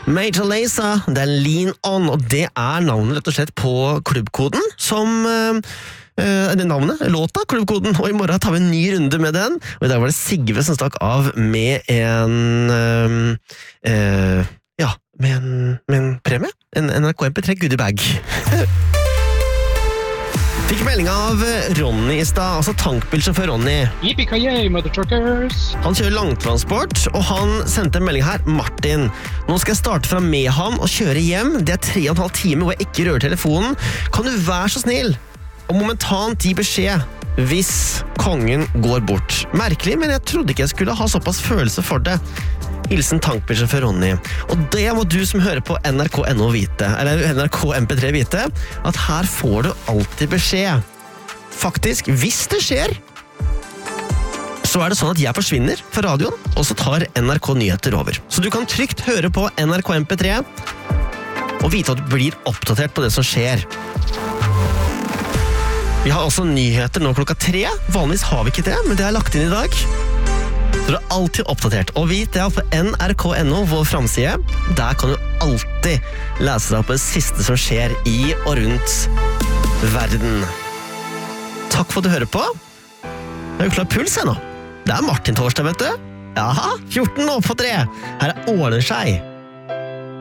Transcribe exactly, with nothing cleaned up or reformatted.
Major Lazer, det er Lean On, og det er navnet rett og slett på klubbkoden, som uh, uh, det navnet, låta klubbkoden, og i morgen tar vi en ny runde med den, og i dag var det Sigve som stakk av med en, uh, uh, ja, med en, med en premie, en N R K M P tre goodiebag. Fikk melding av Ronny i stad, altså tankbilsjåfør Ronny. Yippee-ki-yay, mother truckers! Han kjører langtransport, og han sendte en melding her. Martin, nå skal jeg starte fra Mehamn og kjøre hjem. Det er tre og en halv time hvor jeg ikke rører telefonen. Kan du være så snill og momentant gi beskjed hvis kongen går bort? Merkelig, men jeg trodde ikke jeg skulle ha såpass følelse for det. Hilsen tankbilsjåfør Ronny. Og det må du som hører på N R K N O vite, eller N R K M P tre vite, at her får du alltid beskjed. Faktisk, hvis det skjer, så er det sånn at jeg forsvinner fra radioen, og så tar N R K Nyheter over. Så du kan trygt høre på N R K M P tre, og vite at du blir oppdatert på det som skjer. Vi har også nyheter nå klokka tre. Vanligvis har vi ikke det, men det er lagt inn i dag. Så du er alltid oppdatert. Og vit det at på N R K N O, vår framside, der kan du alltid lese deg på det siste som skjer i og rundt verden. Takk for at du hører på. Jeg har jo klar puls her nå. Det er Martin Torsdag, vet du. Jaha, fjorten nå på tre. Her er Ålenskei.